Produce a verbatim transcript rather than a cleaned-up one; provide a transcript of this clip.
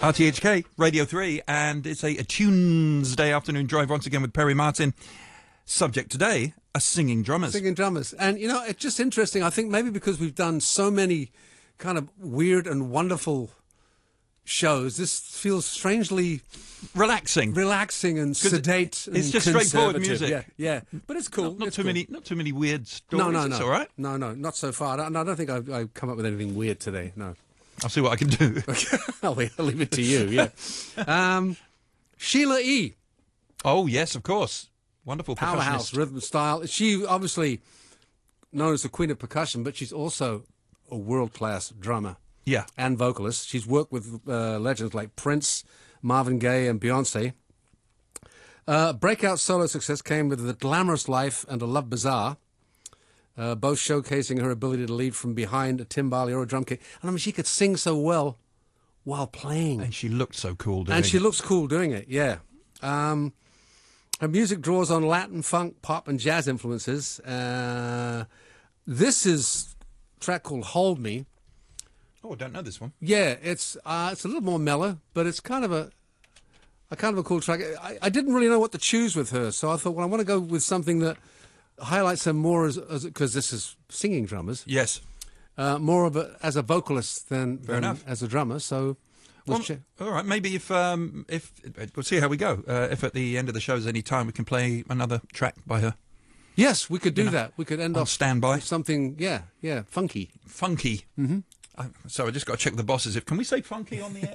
R T H K, Radio three, and it's a, a Tuesday afternoon drive once again with Perry Martin. Subject today, a singing drummers. Singing drummers. And, you know, it's just interesting. I think maybe because we've done so many kind of weird and wonderful shows, this feels strangely relaxing, relaxing and sedate. It, it's and just straightforward music. Yeah, yeah, but it's cool. Not, not it's too cool. many, not too many weird stories. No, no, no. It's all right. No, no, not so far. I don't, I don't think I've, I've come up with anything weird today. No. I'll see what I can do. I'll, I'll leave it to you. Yeah. um, Sheila E. Oh yes, of course. Wonderful powerhouse rhythm style. She obviously known as the queen of percussion, but she's also a world-class drummer. Yeah, and vocalist. She's worked with uh, legends like Prince, Marvin Gaye, and Beyonce. Uh, breakout solo success came with The Glamorous Life and A Love Bizarre, uh, both showcasing her ability to lead from behind a timbale or a drum kit. And I mean, she could sing so well while playing. And she looked so cool doing it. And she looks cool doing it, yeah. Um, her music draws on Latin, funk, pop, and jazz influences. Uh, this is a track called Hold Me. Oh, I don't know this one. Yeah, it's uh, it's a little more mellow, but it's kind of a, a kind of a cool track. I, I didn't really know what to choose with her, so I thought, well, I want to go with something that highlights her more as because this is singing drummers. Yes, uh, more of a as a vocalist than, than as a drummer. So, well, all right, maybe if um, if we'll see how we go. Uh, if at the end of the show there's any time, we can play another track by her. Yes, we could do you know, that. We could end on off standby with something. Yeah, yeah, funky, funky. Mm-hmm. Uh, so I just got to check with the bosses. If can we say funky on the air?